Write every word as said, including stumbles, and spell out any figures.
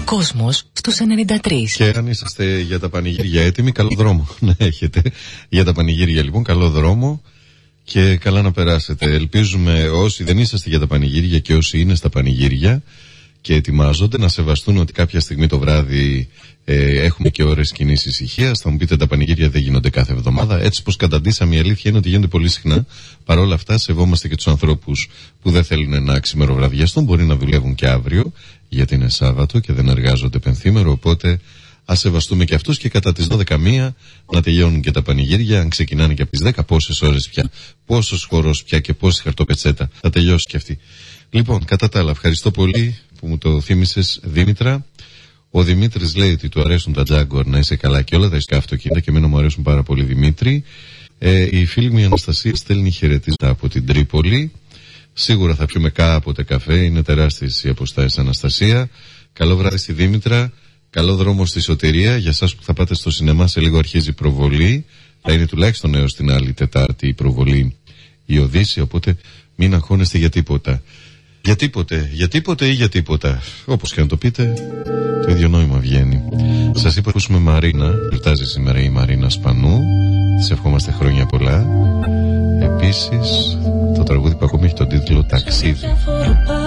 Κόσμος στους ενενήντα τρία. Και αν είσαστε για τα πανηγύρια έτοιμοι, καλό δρόμο να έχετε. Για τα πανηγύρια λοιπόν, καλό δρόμο και καλά να περάσετε. Ελπίζουμε όσοι δεν είσαστε για τα πανηγύρια και όσοι είναι στα πανηγύρια και ετοιμάζονται να σεβαστούν ότι κάποια στιγμή το βράδυ ε, έχουμε και ώρες κοινής ησυχίας. Θα μου πείτε, τα πανηγύρια δεν γίνονται κάθε εβδομάδα. Έτσι πως καταντήσαμε, η αλήθεια είναι ότι γίνονται πολύ συχνά. Παρ' όλα αυτά, σεβόμαστε και τους ανθρώπους που δεν θέλουν να ξημεροβραδιαστούν. Μπορεί να δουλεύουν και αύριο, γιατί είναι Σάββατο και δεν εργάζονται πενθήμερο. Οπότε ας σεβαστούμε και αυτούς και κατά τις δώδεκα και μία να τελειώνουν και τα πανηγύρια. Αν ξεκινάνε και από τις δέκα, πόσες ώρες πια, πόσος χορός πια και πόση χαρτοπετσέτα. Θα τελειώσει και αυτή. Λοιπόν, κατά τα άλλα, ευχαριστώ πολύ που μου το θύμισες, Δήμητρα. Ο Δημήτρης λέει ότι του αρέσουν τα Jaguar, να είσαι καλά και όλα τα ισχυρά αυτοκίνητα και εμένα μου αρέσουν πάρα πολύ, Δημήτρη. Ε, η φίλη μου η Αναστασία στέλνει χαιρετίσματα από την Τρίπολη. Σίγουρα θα πιούμε κάποτε καφέ, είναι τεράστιες οι αποστάσεις, Αναστασία. Καλό βράδυ στη Δήμητρα. Καλό δρόμο στη Σωτηρία. Για εσάς που θα πάτε στο σινεμά, σε λίγο αρχίζει η προβολή. Θα είναι τουλάχιστον έως την άλλη Τετάρτη η προβολή, η Οδύσσεια. Οπότε μην αγχώνεστε για τίποτα. Για τίποτε, για τίποτε ή για τίποτα. Όπως και να το πείτε, το ίδιο νόημα βγαίνει. Σας είπα, ακούσουμε Μαρίνα. Γιορτάζει σήμερα η Μαρίνα Σπανού. Της ευχόμαστε χρόνια πολλά. Επίσης, το τραγούδι που ακούμε έχει τον τίτλο Ταξίδι.